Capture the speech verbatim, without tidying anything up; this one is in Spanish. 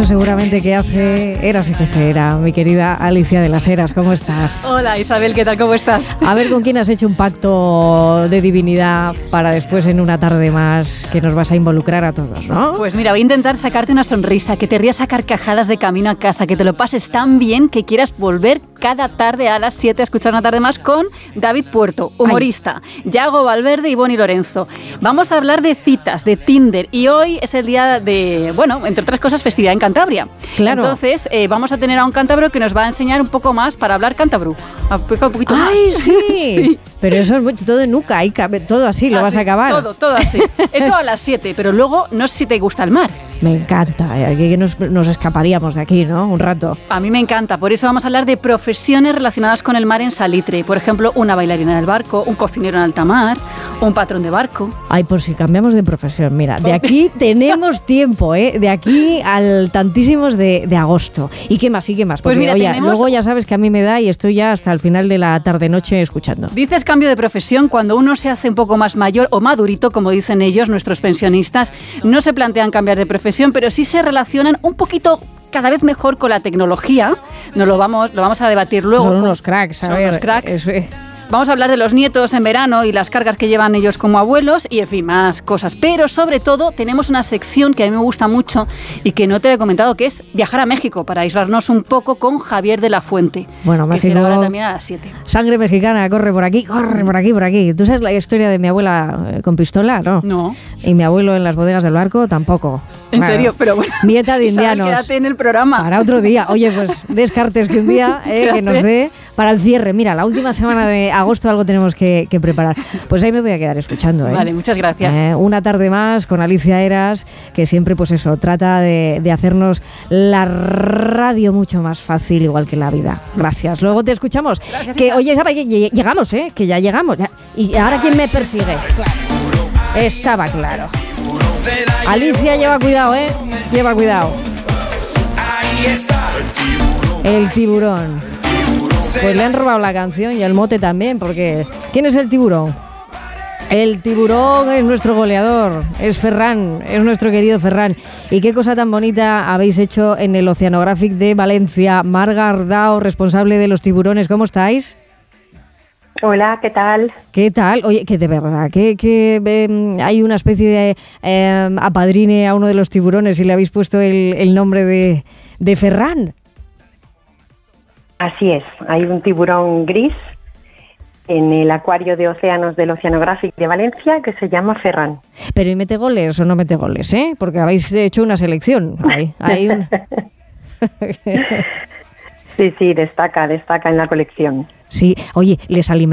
eso seguramente que hace Eras y que será, mi querida Alicia de las Heras. ¿Cómo estás? Hola Isabel, ¿qué tal? ¿Cómo estás? A ver, ¿con quién has hecho un pacto de divinidad para después en una tarde más que nos vas a involucrar a todos, ¿no? Pues mira, voy a intentar sacarte una sonrisa, que te rías a carcajadas de camino a casa, que te lo pases tan bien que quieras volver cada tarde a las siete a escuchar una tarde más con David Puerto, humorista, Ay. Yago Valverde y Bonnie Lorenzo. Vamos a hablar de citas, de Tinder, y hoy es el día de, bueno, entre otras cosas, festividad en Cantabria. Claro. Entonces, eh, vamos a tener a un cántabro que nos va a enseñar un poco más para hablar cántabro. Un poquito más. ¡Ay, sí! Sí. Pero eso es todo en nuca, ahí cabe, todo así, lo así, vas a acabar. Todo, todo así. Eso a las siete, pero luego no sé si te gusta el mar. Me encanta, aquí que nos, nos escaparíamos de aquí, ¿no? Un rato. A mí me encanta, por eso vamos a hablar de profesiones relacionadas con el mar en Salitre. Por ejemplo, una bailarina del barco, un cocinero en alta mar, un patrón de barco. Ay, por si cambiamos de profesión, mira, de aquí tenemos tiempo, ¿eh? De aquí al tantísimos de, de agosto. ¿Y qué más? ¿Y qué más? Porque, pues mira, oye, tenemos... luego ya sabes que a mí me da y estoy ya hasta el final de la tarde-noche escuchando. Dices cambio de profesión cuando uno se hace un poco más mayor o madurito, como dicen ellos, nuestros pensionistas. No se plantean cambiar de profesión, pero sí se relacionan un poquito cada vez mejor con la tecnología. Nos lo vamos, lo vamos a debatir luego. Son unos cracks, a Son ver. unos cracks. Es... Vamos a hablar de los nietos en verano y las cargas que llevan ellos como abuelos y, en fin, más cosas. Pero, sobre todo, tenemos una sección que a mí me gusta mucho y que no te he comentado, que es viajar a México para aislarnos un poco con Javier de la Fuente. Bueno, que México... será ahora también a las siete. Sangre mexicana, corre por aquí, corre por aquí, por aquí. ¿Tú sabes la historia de mi abuela con pistola? No. No. Y mi abuelo en las bodegas del barco, tampoco. ¿En claro. serio? Pero bueno. Nieta de indianos. Isabel, quédate en el programa. Para otro día. Oye, pues Descartes que un día eh, que nos dé para el cierre. Mira, la última semana de agosto algo tenemos que, que preparar. Pues ahí me voy a quedar escuchando. ¿eh? Vale, muchas gracias. Eh, una tarde más con Alicia Heras, que siempre, pues eso, trata de, de hacernos la radio mucho más fácil, igual que la vida. Gracias. Luego te escuchamos. Gracias, que, Isa. oye, ¿sabes? Llegamos, ¿eh? Que ya llegamos. Ya. ¿Y ahora quién me persigue? Claro. Estaba claro. Alicia, lleva cuidado, ¿eh? Lleva cuidado. El tiburón. Pues le han robado la canción y el mote también, porque ¿quién es el tiburón? El tiburón es nuestro goleador, es Ferran, es nuestro querido Ferran. Y qué cosa tan bonita habéis hecho en el Oceanographic de Valencia. Marga Ardao, responsable de los tiburones, ¿cómo estáis? Hola, ¿qué tal? ¿Qué tal? Oye, que de verdad, que, que eh, hay una especie de eh, apadrine a uno de los tiburones y le habéis puesto el, el nombre de, de Ferran. Así es, hay un tiburón gris en el acuario de océanos del Oceanographic de Valencia que se llama Ferran. Pero ¿y mete goles o no mete goles, eh? Porque habéis hecho una selección. Hay, hay un... Sí, sí, destaca, destaca en la colección. Sí, oye, les alimentáis.